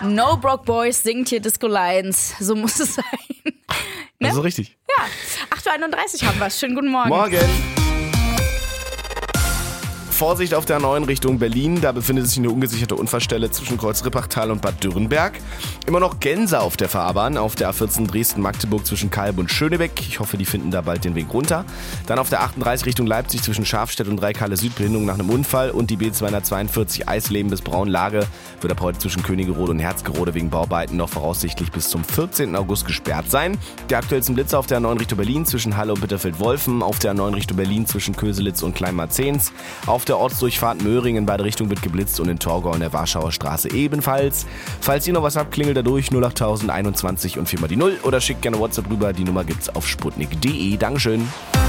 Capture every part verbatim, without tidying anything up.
No Broke Boys singt hier Disco Lions. So muss es sein. Ne? Das ist richtig. Ja, acht Uhr einunddreißig haben wir es. Schönen guten Morgen. Morgen. Vorsicht auf der neuen Richtung Berlin. Da befindet sich eine ungesicherte Unfallstelle zwischen Kreuz-Rippachtal und Bad Dürrenberg. Immer noch Gänse auf der Fahrbahn. Auf der A vierzehn Dresden-Magdeburg zwischen Kalb und Schönebeck. Ich hoffe, die finden da bald den Weg runter. Dann auf der achtunddreißig Richtung Leipzig zwischen Schafstedt und Reikale Südbehinderung nach einem Unfall. Und die B zweihundertzweiundvierzig Eisleben bis Braunlage wird ab heute zwischen Königerode und Herzgerode wegen Bauarbeiten noch voraussichtlich bis zum vierzehnten August gesperrt sein. Die aktuellsten Blitze auf der neuen Richtung Berlin zwischen Halle und Bitterfeld-Wolfen. Auf der neuen Richtung Berlin zwischen Köselitz und Kleinmarzens. Auf der Ortsdurchfahrt Möhring in beide Richtungen wird geblitzt und in Torgau in der Warschauer Straße ebenfalls. Falls ihr noch was habt, klingelt da durch null acht tausend einundzwanzig und viermal die null oder schickt gerne WhatsApp rüber. Die Nummer gibt's auf sputnik punkt de. Dankeschön.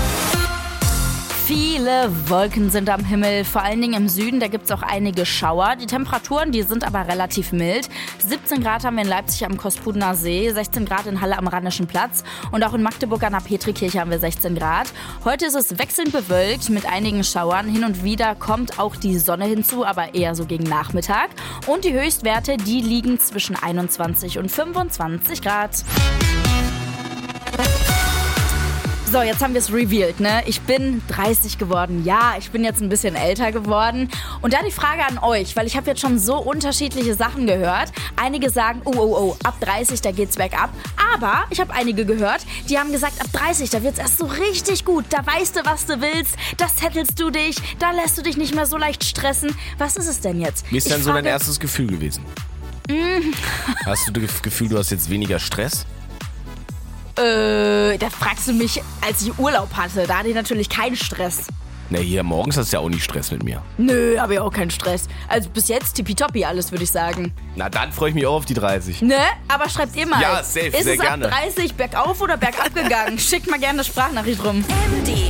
Viele Wolken sind am Himmel, vor allen Dingen im Süden, da gibt es auch einige Schauer. Die Temperaturen, die sind aber relativ mild. siebzehn Grad haben wir in Leipzig am Kospudener See, sechzehn Grad in Halle am Rheinischen Platz und auch in Magdeburg an der Petrikirche haben wir sechzehn Grad. Heute ist es wechselnd bewölkt mit einigen Schauern. Hin und wieder kommt auch die Sonne hinzu, aber eher so gegen Nachmittag. Und die Höchstwerte, die liegen zwischen einundzwanzig und fünfundzwanzig Grad. So, jetzt haben wir es revealed, ne? Ich bin dreißig geworden. Ja, ich bin jetzt ein bisschen älter geworden. Und da die Frage an euch, weil ich habe jetzt schon so unterschiedliche Sachen gehört. Einige sagen, oh, oh, oh, ab dreißig, da geht's bergab. Aber ich habe einige gehört, die haben gesagt, ab dreißig, da wird's erst so richtig gut. Da weißt du, was du willst, da settelst du dich, da lässt du dich nicht mehr so leicht stressen. Was ist es denn jetzt? Wie ist Ich denn so dein frage- erstes Gefühl gewesen? Hast du das Gefühl, du hast jetzt weniger Stress? Äh, da fragst du mich, als ich Urlaub hatte. Da hatte ich natürlich keinen Stress. Na, hier morgens hast du ja auch nicht Stress mit mir. Nö, habe ich auch keinen Stress. Also bis jetzt tippitoppi alles, würde ich sagen. Na, dann freue ich mich auch auf die dreißig. Ne? Aber schreibt ihr mal. Ja, safe, Ist sehr es gerne. ab dreißig bergauf oder bergab gegangen? Schickt mal gerne eine Sprachnachricht rum.